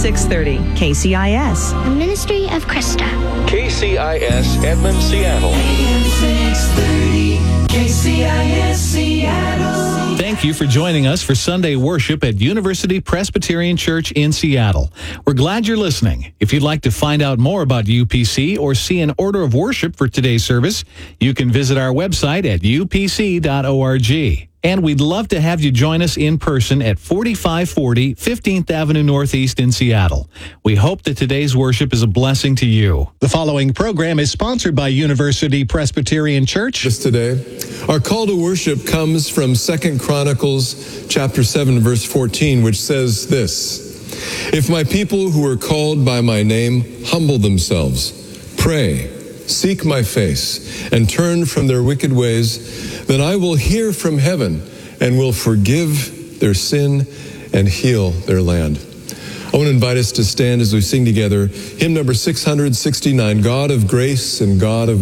630 KCIS. The Ministry of Krista. KCIS Edmond, Seattle. AM 630 KCIS Seattle. Thank you for joining us for Sunday worship at University Presbyterian Church in Seattle. We're glad you're listening. If you'd like to find out more about UPC or see an order of worship for today's service, you can visit our website at upc.org. And we'd love to have you join us in person at 4540 15th Avenue Northeast in Seattle. We hope that today's worship is a blessing to you. The following program is sponsored by University Presbyterian Church. Today, our call to worship comes from 2 Chronicles chapter 7, verse 14, which says this: "If my people who are called by my name humble themselves, pray, seek my face, and turn from their wicked ways, then I will hear from heaven and will forgive their sin and heal their land." I want to invite us to stand as we sing together hymn number 669, God of Grace and God of